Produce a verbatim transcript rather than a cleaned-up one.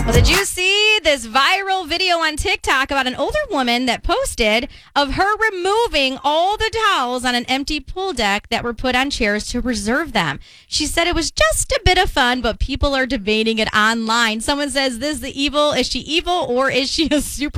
Well, did you see this viral video on TikTok about an older woman that posted of her removing all the towels on an empty pool deck that were put on chairs to reserve them? She said it was just a bit of fun, but people are debating it online. Someone says, this is the evil. Is she evil or is she a super